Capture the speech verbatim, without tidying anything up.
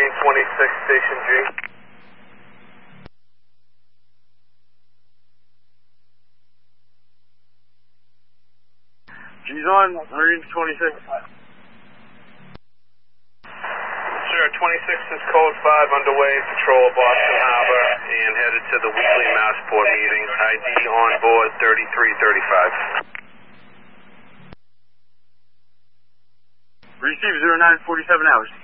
Marine twenty-six, Station G. G's on, Marine twenty-six. Sure, twenty-six is code five underway, patrol of Boston Harbor, and headed to the weekly Massport meeting. I D on board thirty-three thirty-five. Receive zero nine forty-seven hours.